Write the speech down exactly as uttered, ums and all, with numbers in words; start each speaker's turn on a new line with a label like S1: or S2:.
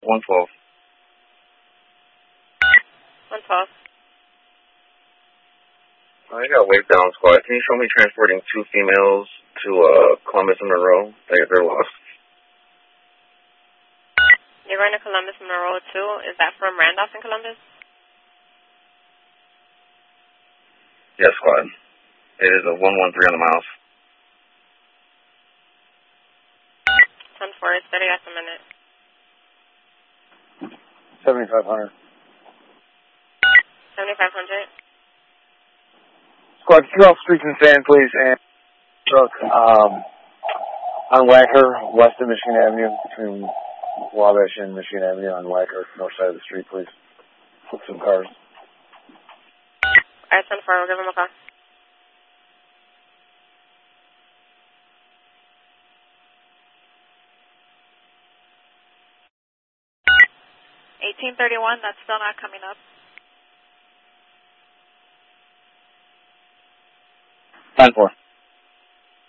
S1: one twelve.
S2: one twelve.
S1: I got wave down squad. Can you show me transporting two females to uh, Columbus and Monroe? They, they're lost.
S2: You're going to Columbus and Monroe too? Is that from Randolph and Columbus?
S1: Yes, squad. It is a one one three on the mouse.
S2: ten four, steady at the minute.
S3: seventy-five hundred.
S2: seventy-five hundred.
S3: Squad, get off streets and sand, please, and truck um, on Wacker, west of Michigan Avenue, between Wabash and Michigan Avenue on Wacker, north side of the street, please. Flip some cars.
S2: All right, ten four, we'll give him a call.
S4: eighteen thirty-one, that's still not coming up.
S1: ten four.